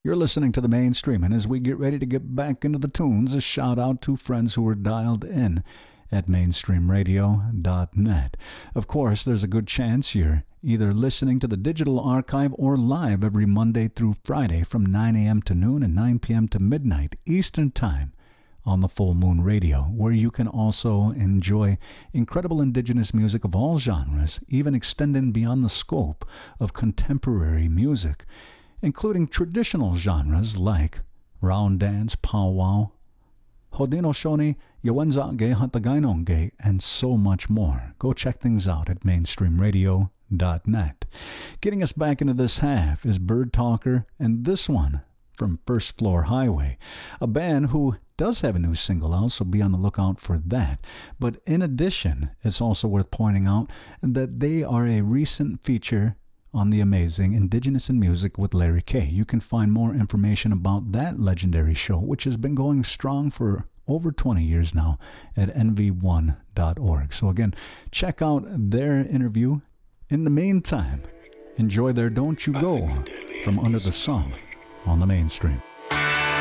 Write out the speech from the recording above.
You're listening to the Mainstream, and as we get ready to get back into the tunes, a shout out to friends who are dialed in at mainstreamradio.net. Of course, there's a good chance you're either listening to the digital archive or live every Monday through Friday from 9 a.m. to noon and 9 p.m. to midnight Eastern Time on the Full Moon Radio, where you can also enjoy incredible indigenous music of all genres, even extending beyond the scope of contemporary music, including traditional genres like round dance, powwow, Haudenosaunee, Yawenzake, Hatagainonge, and so much more. Go check things out at mainstreamradio.net. Getting us back into this half is Bird Talker, and this one from First Floor Highway, a band who does have a new single out, so be on the lookout for that. But in addition, it's also worth pointing out that they are a recent feature on the amazing Indigenous in Music with Larry K. You can find more information about that legendary show, which has been going strong for over 20 years now, at nv1.org. So again, check out their interview. In the meantime, enjoy their Don't You Go from Under the Sun on the Mainstream.